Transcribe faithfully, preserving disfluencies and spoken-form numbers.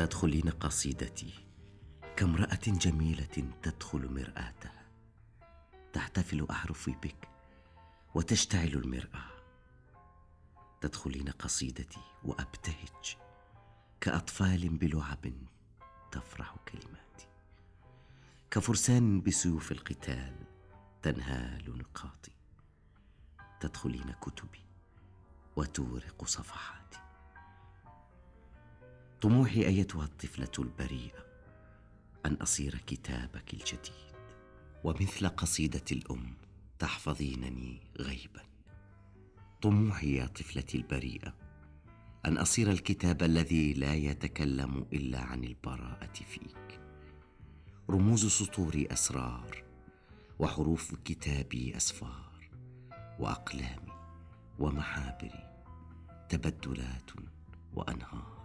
تدخلين قصيدتي كامرأة جميلة تدخل مرآتها، تحتفل أحرفي بك وتشتعل المرآة. تدخلين قصيدتي وأبتهج كأطفال بلعب تفرح كلماتي، كفرسان بسيوف القتال تنهال نقاطي. تدخلين كتبي وتورق صفحاتي. طموحي أيتها الطفلة البريئة أن أصير كتابك الجديد، ومثل قصيدة الأم تحفظينني غيبا. طموحي يا طفلتي البريئة أن أصير الكتاب الذي لا يتكلم إلا عن البراءة فيك. رموز سطوري أسرار، وحروف كتابي أسفار، وأقلامي ومحابري تبدلات وأنهار.